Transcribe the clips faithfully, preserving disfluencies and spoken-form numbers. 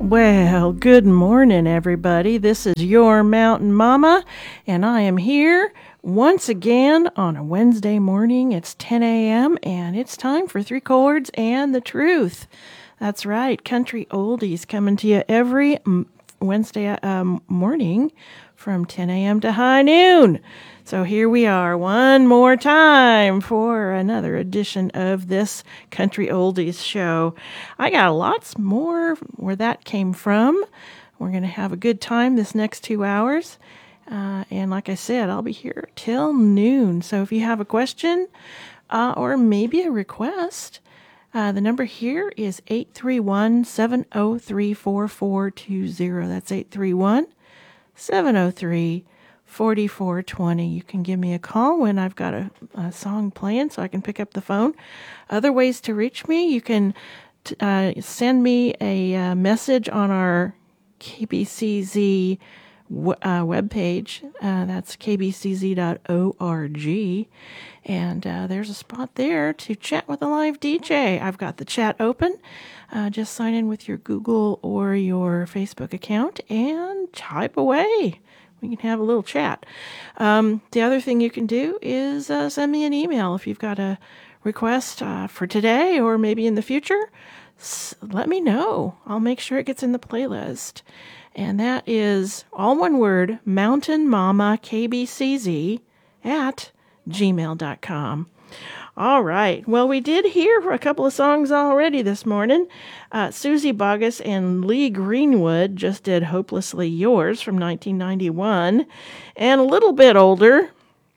Well, good morning, everybody. This is your Mountain Mama, and I am here once again on a Wednesday morning. It's ten a.m., and it's time for Three Chords and the Truth. That's right, country oldies coming to you every Wednesday um, morning from ten a.m. to high noon. So here we are one more time for another edition of this Country Oldies show. I got lots more where that came from. We're going to have a good time this next two hours. Uh, and like I said, I'll be here till noon. So if you have a question uh, or maybe a request, uh, the number here is eight three one, seven oh three, four four two zero. That's eight three one, seven oh three, four four two zero. You can give me a call when I've got a, a song playing so I can pick up the phone. Other ways to reach me, you can t- uh, send me a uh, message on our K B C Z w- uh, webpage. Uh, that's k b c z dot org. And uh, there's a spot there to chat with a live D J. I've got the chat open. Uh, just sign in with your Google or your Facebook account and type away. We can have a little chat. Um, the other thing you can do is uh, send me an email if you've got a request uh, for today or maybe in the future. S- let me know. I'll make sure it gets in the playlist. And that is all one word, Mountain Mama K B C Z at gmail dot com. All right. Well, we did hear a couple of songs already this morning. Uh, Susie Boggess and Lee Greenwood just did Hopelessly Yours from nineteen ninety-one. And a little bit older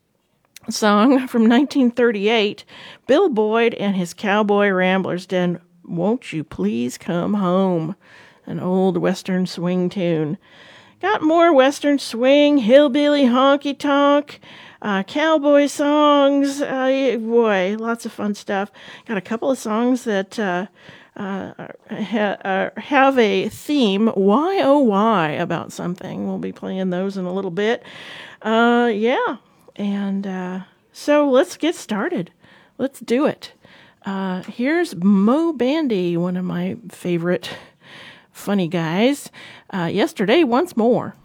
song from nineteen thirty-eight, Bill Boyd and his Cowboy Ramblers did Won't You Please Come Home, an old Western swing tune. Got more Western swing, hillbilly honky-tonk, Uh, cowboy songs, uh, boy, lots of fun stuff. Got a couple of songs that uh, uh, ha- uh, have a theme, why oh why, about something. We'll be playing those in a little bit. Uh, yeah, and uh, so let's get started. Let's do it. Uh, here's Mo Bandy, one of my favorite funny guys. Uh, yesterday, once more.